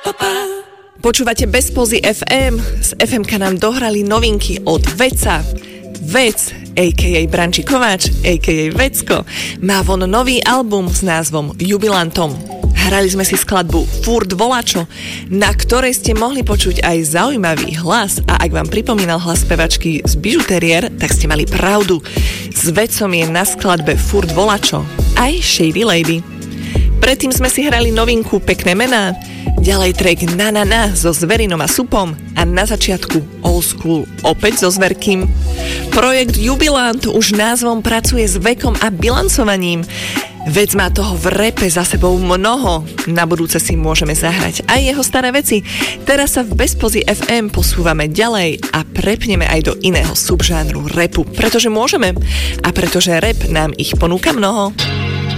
Počúvate Bez pauzy FM. Z FMka nám dohrali novinky od Veca. Vec, a.k.a. Branči Kováč, a.k.a. Vecko, má von nový album s názvom Jubilantom. Hrali sme si skladbu Furt volačo, na ktorej ste mohli počuť aj zaujímavý hlas, a ak vám pripomínal hlas spevačky z Bižutérier, tak ste mali pravdu. S Vecom je na skladbe Furt volačo aj Shady Lady. Predtým sme si hrali novinku Pekné mená, ďalej track Na na na so Zverinom a Supom a na začiatku Old School opäť so Zverkým. Projekt Jubilant už názvom pracuje s vekom a bilancovaním. Vec má toho v rape za sebou mnoho. Na budúce si môžeme zahrať aj jeho staré veci. Teraz sa v Bez pauzy FM posúvame ďalej a prepneme aj do iného subžánru rapu, pretože môžeme a pretože rap nám ich ponúka mnoho.